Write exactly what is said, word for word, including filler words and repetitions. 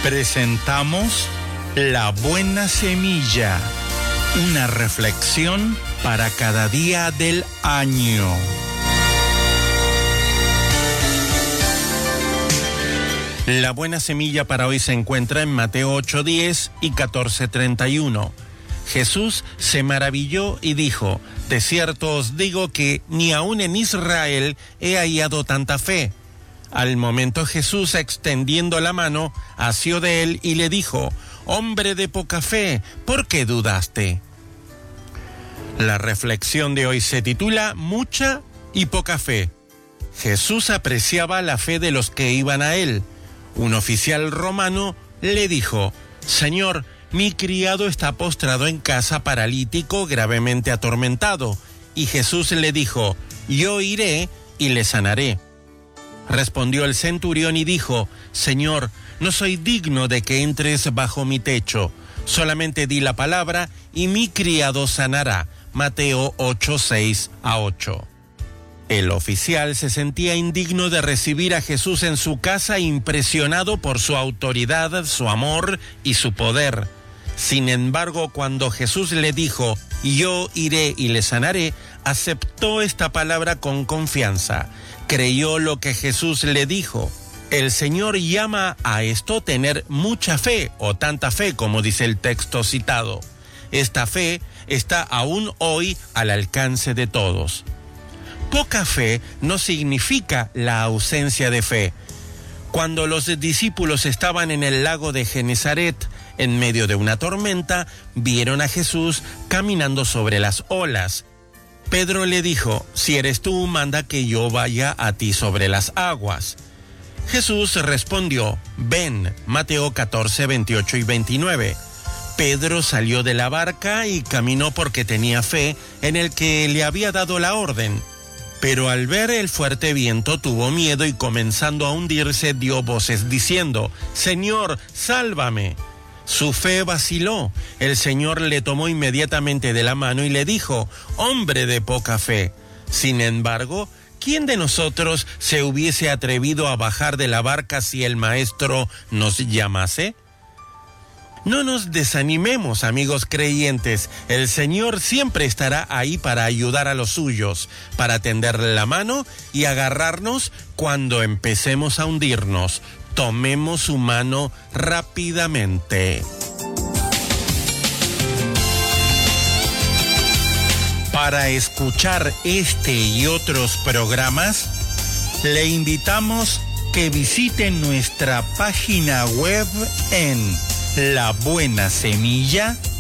Presentamos La Buena Semilla, una reflexión para cada día del año. La buena semilla para hoy se encuentra en Mateo ocho diez y catorce treinta y uno. Jesús se maravilló y dijo: de cierto os digo que ni aun en Israel he hallado tanta fe. Al momento Jesús, extendiendo la mano, asió de él y le dijo: hombre de poca fe, ¿por qué dudaste? La reflexión de hoy se titula Mucha y poca fe. Jesús apreciaba la fe de los que iban a él. Un oficial romano le dijo: Señor, mi criado está postrado en casa, paralítico, gravemente atormentado. Y Jesús le dijo: yo iré y le sanaré. Respondió el centurión y dijo: Señor, no soy digno de que entres bajo mi techo. Solamente di la palabra y mi criado sanará. Mateo ocho, seis a ocho. El oficial se sentía indigno de recibir a Jesús en su casa, impresionado por su autoridad, su amor y su poder. Sin embargo, cuando Jesús le dijo: yo iré y le sanaré, aceptó esta palabra con confianza. Creyó lo que Jesús le dijo. El Señor llama a esto tener mucha fe, o tanta fe como dice el texto citado. Esta fe está aún hoy al alcance de todos. Poca fe no significa la ausencia de fe. Cuando los discípulos estaban en el lago de Genesaret, en medio de una tormenta, vieron a Jesús caminando sobre las olas. Pedro le dijo: si eres tú, manda que yo vaya a ti sobre las aguas. Jesús respondió: ven. Mateo catorce, veintiocho y veintinueve. Pedro salió de la barca y caminó porque tenía fe en el que le había dado la orden. Pero al ver el fuerte viento tuvo miedo y, comenzando a hundirse, dio voces diciendo: Señor, sálvame. Su fe vaciló. El Señor le tomó inmediatamente de la mano y le dijo: hombre de poca fe. Sin embargo, ¿quién de nosotros se hubiese atrevido a bajar de la barca si el Maestro nos llamase? No nos desanimemos, amigos creyentes. El Señor siempre estará ahí para ayudar a los suyos, para tenderle la mano y agarrarnos cuando empecemos a hundirnos. Tomemos su mano rápidamente. Para escuchar este y otros programas, le invitamos que visite nuestra página web en la buena semilla